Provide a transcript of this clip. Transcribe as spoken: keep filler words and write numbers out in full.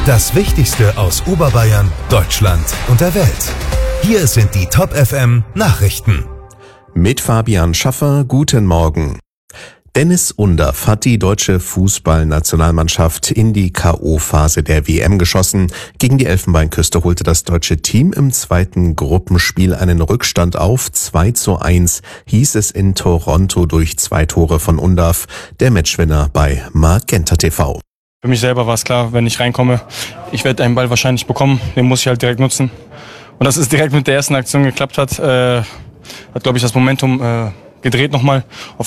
Das Wichtigste aus Oberbayern, Deutschland und der Welt. Hier sind die Top F M Nachrichten. Mit Fabian Schaffer, guten Morgen. Dennis Undaff hat die deutsche Fußballnationalmannschaft in die K O-Phase der W M geschossen. Gegen die Elfenbeinküste holte das deutsche Team im zweiten Gruppenspiel einen Rückstand auf. zwei zu eins hieß es in Toronto durch zwei Tore von Undaff, der Matchwinner bei Magenta T V. Für mich selber war es klar, wenn ich reinkomme, ich werde einen Ball wahrscheinlich bekommen, den muss ich halt direkt nutzen. Und dass es direkt mit der ersten Aktion geklappt hat, äh, hat, glaube ich, das Momentum äh, gedreht nochmal.